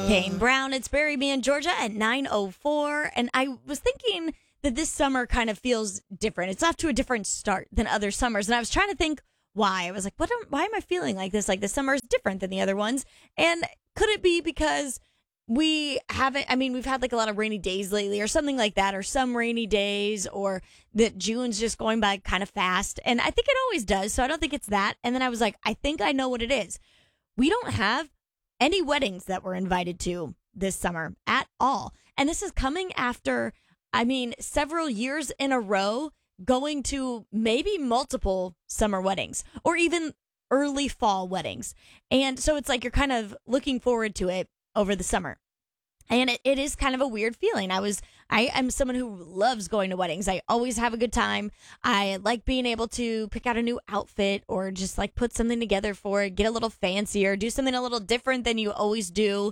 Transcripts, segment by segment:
Kane Brown, it's Bury Me in Georgia at 9:04. And I was thinking that this summer kind of feels different. It's off to a different start than other summers. And I was trying to think why. I was like, why am I feeling like this? Like this summer is different than the other ones. And could it be because we've had like a lot of rainy days lately or something like that, or some rainy days, or that June's just going by kind of fast. And I think it always does. So I don't think it's that. And then I was like, I think I know what it is. We don't have any weddings that we're invited to this summer at all. And this is coming after, several years in a row going to maybe multiple summer weddings or even early fall weddings. And so it's like you're kind of looking forward to it over the summer. And it is kind of a weird feeling. I am someone who loves going to weddings. I always have a good time. I like being able to pick out a new outfit or just like put something together for it, get a little fancier, do something a little different than you always do.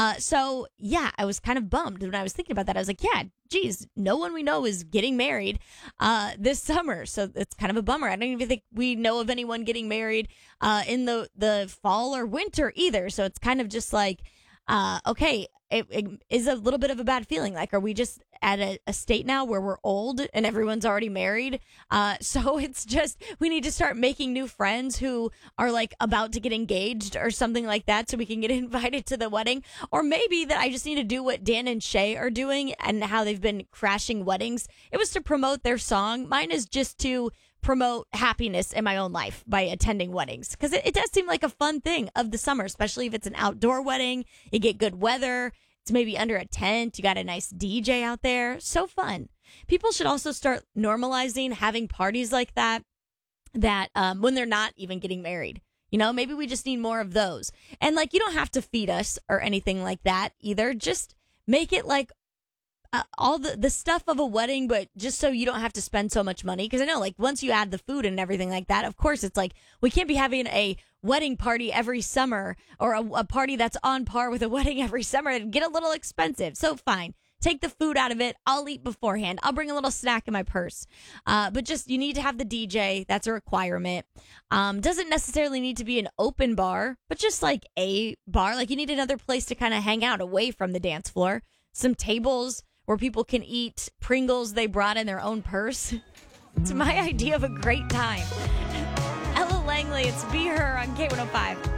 So yeah, I was kind of bummed when I was thinking about that. I was like, yeah, geez, no one we know is getting married this summer. So it's kind of a bummer. I don't even think we know of anyone getting married in the fall or winter either. So it's kind of just like, okay, it is a little bit of a bad feeling. Like, are we just at a state now where we're old and everyone's already married? So it's just, we need to start making new friends who are like about to get engaged or something like that so we can get invited to the wedding. Or maybe that I just need to do what Dan and Shay are doing and how they've been crashing weddings. It was to promote their song. Mine is just to promote happiness in my own life by attending weddings, because it does seem like a fun thing of the summer, especially if it's an outdoor wedding. You get good weather. It's maybe under a tent. You got a nice DJ out there. So fun. People should also start normalizing having parties like that when they're not even getting married. You know, maybe we just need more of those. And like, you don't have to feed us or anything like that either. Just make it like all the stuff of a wedding, but just so you don't have to spend so much money. Because I know, like, once you add the food and everything like that, of course, it's like we can't be having a wedding party every summer or a party that's on par with a wedding every summer. It'd get a little expensive. So fine, take the food out of it. I'll eat beforehand. I'll bring a little snack in my purse. But just, you need to have the DJ. That's a requirement. Doesn't necessarily need to be an open bar, but just like a bar. Like, you need another place to kind of hang out away from the dance floor. Some tables where people can eat Pringles they brought in their own purse. It's my idea of a great time. Ella Langley, it's Be Her on K105.